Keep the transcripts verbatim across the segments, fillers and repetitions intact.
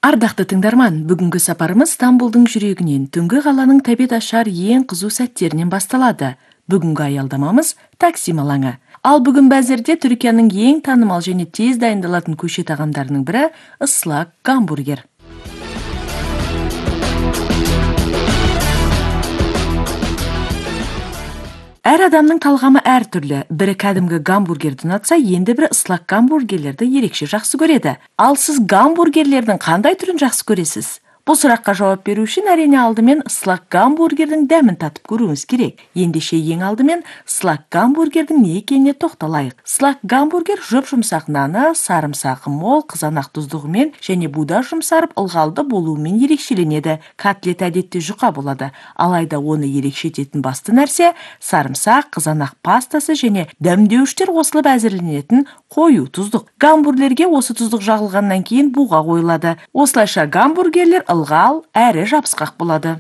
Ардақты тыңдарман, бүгінгі сапарымыз Стамбулдың жүрегінен, түнгі қаланың тәбет ашар ең қызу сәттерінен басталады. Бүгінгі аялдамамыз Таксим алаңы. Ал бүгін бәзірде Түркияның ең танымал және тез дайындалатын көше тағамдарының бірі ыслак гамбургер. Әр адамның талғамы әр түрлі. Бірі кәдімгі гамбургерді ұнатса, енді бірі ыслак гамбургерлерді ерекше жақсы көреді. Ал сіз гамбургерлердің қандай түрін жақсы көресіз? Бұл сұраққа жауап беру үшін әрине алдымен ыслак гамбургердің дәмін татып көруіңіз керек. Ендеше ең алдымен ыслак гамбургердің не екеніне тоқталайық. Ыслак гамбургер жұп-жұмсақ наны, сарымсағы мол, қызанақ тұздығымен және буда жұмсарып ылғалды болуымен ерекшеленеді. Котлет әдетте жұқа болады, алайда оны ерекше ететін басты нәрсе сарымсақ, қызанақ пастасы және дәмдеуіштер қосылып әзірленетін қою тұздық. Гамбургерлерге осы тұздық жағылғаннан кейін буға қойылады. Осылайша гамбургерлер ылғал әрі жабысқақ болады.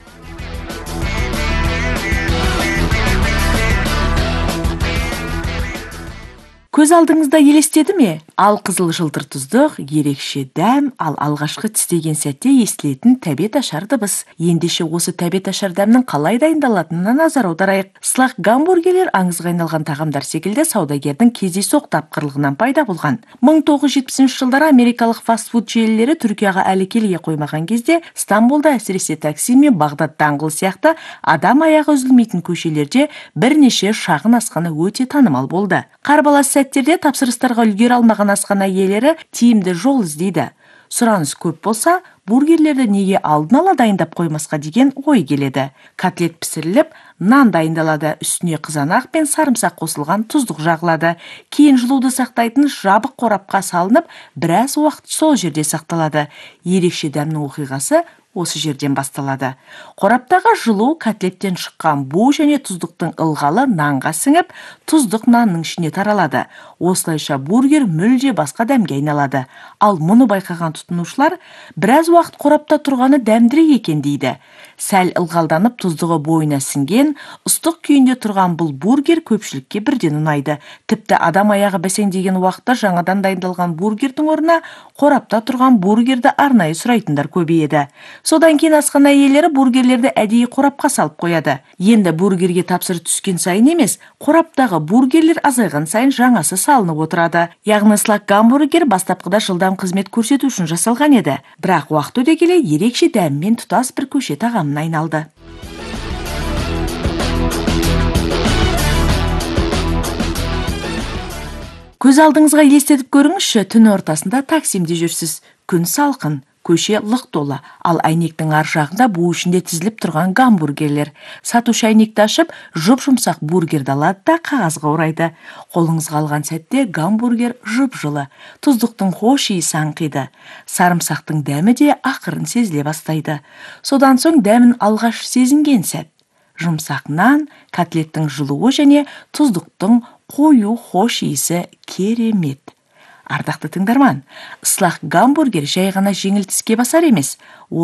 Көз алдыңызда елестеді ме? Ал қызыл жылтыр тұздық, ерекше дәм, ал алғашқы тістеген сәтте естілетін тәбет ашар дыбыс. Ендеше осы тәбет ашар дәмнің қалай дайындалатынына назар аударайық. Ыслак гамбургерлер аңызға айналған тағамдар секілді саудагердің кездейсоқ тапқырлығынан пайда болған. мың тоғыз жүз жетпісінші жылдары америкалық фастфуд желілері Түркияға әлі келе қоймаған кезде Стамбулда, әсіресе Таксим мен Бағдат даңғылы сияқты адам аяғы үзілмейтін көшелерде бірнеше шағын асхана өте танымал болды. Қарбалас сәттерде тапсырыстарға үлгере алмаған асхана иелері тиімді жол іздейді. Сұраныс көп болса, бургерлерді неге алдын ала дайындап қоймасқа деген ой келеді. Котлет пісіріліп, нан дайындалады, үстіне қызанақ пен сарымсақ қосылған тұздық жағылады. Кейін жылуды сақтайтын жабық қорапқа салынып, біраз уақыт сол жерде сақталады. Ерекше дәмнің оқиғасы осы жерден басталады. Қораптағы жылу котлеттен шыққан бу және тұздықтың ылғалы нанға сіңіп, тұздық нанның ішіне таралады. Осылайша бургер мүлде басқа дәмге айналады. Ал мұны байқаған тұтынушылар біраз уақыт қорапта тұрғаны дәмдірек екен дейді. Сәл ылғалданып тұздығы бойына сіңген, ыстық күйінде тұрған бұл бургер көпшілікке бірден ұнайды. Тіпті адам аяғы бәсеңдеген уақытта жаңадан дайындалған бургердің орнына қорапта тұрған бургерді арнайы сұрайтындар көбейеді. Содан кейін асхана иелері бургерлерді әдейі қорапқа салып қояды. Енді бургерге тапсырыс түскен сайын емес, қораптағы бургерлер азайған сайын жаңасы салынып отырады. Яғни ыслак гамбургер бастапқыда жылдам қызмет көрсету үшін жасалған еді. Бірақ уақыт өте келе ерекше дәммен тұтас бір көше тағамына айналды. Көз алдыңызға елестетіп көріңізші, түн ортасында Таксимде жүрсіз. Күн салқын, көше лық толы, ал әйнектің ар жағында бу ішінде тізіліп тұрған гамбургерлер. Сатушы әйнекті ашып, жұп-жұмсақ бургерді алады да қағазға орайды. Қолыңызға алған сәтте гамбургер жұп-жылы, тұздықтың хош иісі аңқиды. Сарымсақтың дәмі де ақырын сезіле бастайды. Содан соң дәмін алғаш сезінген сәт. Жұмсақ нан, котлеттің жылуы және тұздықтың қою хош иісі керемет. Ардақты тыңдарман, ыслак гамбургер жай ғана жеңіл тіске басар емес.